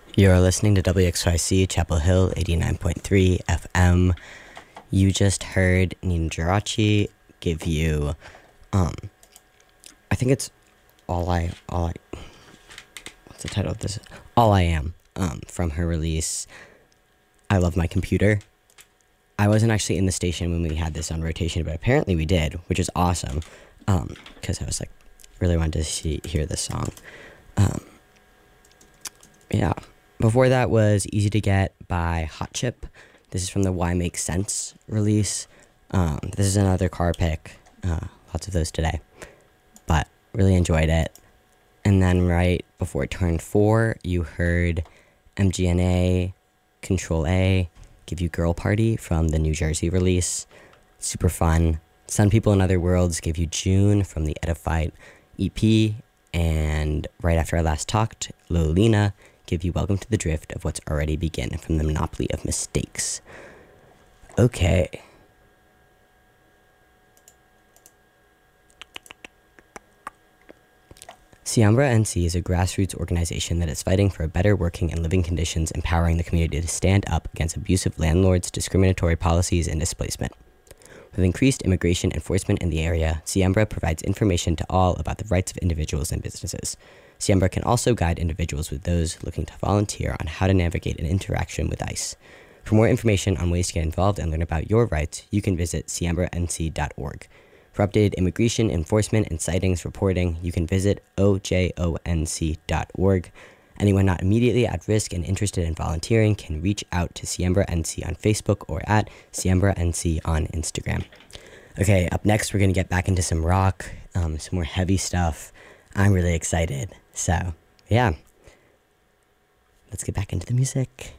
You're listening to WXYC Chapel Hill 89.3 FM. You just heard Nina Geraci give you, I think it's what's the title of this? All I Am, from her release, I Love My Computer. I wasn't actually in the station when we had this on rotation, but apparently we did, which is awesome, because I was like, really wanted to hear this song. Yeah. Before that was Easy to Get by Hot Chip. This is from the Why Make Sense release. This is another car pick. Lots of those today. But really enjoyed it. And then right before Turn 4, you heard MGNA, Control A, Give You Girl Party from the New Jersey release. Super fun. Some People in Other Worlds give you June from the Edified EP. And right after I last talked, Lolina give you Welcome to the Drift of What's Already Begin from the Monopoly of Mistakes. Okay. Siembra NC is a grassroots organization that is fighting for better working and living conditions, empowering the community to stand up against abusive landlords, discriminatory policies, and displacement. With increased immigration enforcement in the area, Siembra provides information to all about the rights of individuals and businesses. Siembra can also guide individuals with those looking to volunteer on how to navigate an interaction with ICE. For more information on ways to get involved and learn about your rights, you can visit siembranc.org. For updated immigration enforcement and sightings reporting, you can visit ojonc.org. Anyone not immediately at risk and interested in volunteering can reach out to Siembra NC on Facebook or at Siembra NC on Instagram. Okay, up next we're going to get back into some rock, some more heavy stuff. I'm really excited. So, yeah. Let's get back into the music.